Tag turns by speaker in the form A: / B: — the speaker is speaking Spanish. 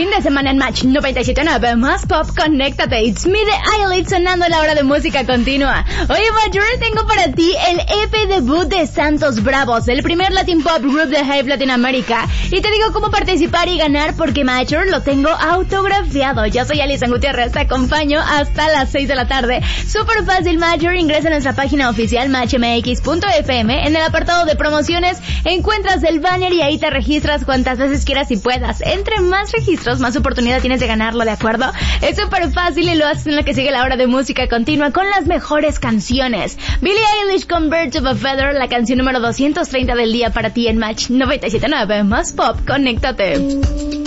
A: fin de semana en Match 97.9, más pop, conéctate. It's me de Eyelid sonando a la hora de música continua. Oye, Major, tengo para ti el EP debut de Santos Bravos, el primer Latin Pop Group de Hype Latinoamérica. Y te digo cómo participar y ganar porque, Major, lo tengo autografiado. Yo soy Alison Gutiérrez, te acompaño hasta las 6 de la tarde. Súper fácil, Major, ingresa a nuestra página oficial matchmx.fm. En el apartado de promociones encuentras el banner y ahí te registras cuantas veces quieras y puedas. Entre más registros, más oportunidad tienes de ganarlo, ¿de acuerdo? Es súper fácil y lo haces en lo que sigue la hora de música continua con las mejores canciones. Billie Eilish con Birds of a Feather, la canción número 230 del día para ti en Match 97.9, más pop, conéctate.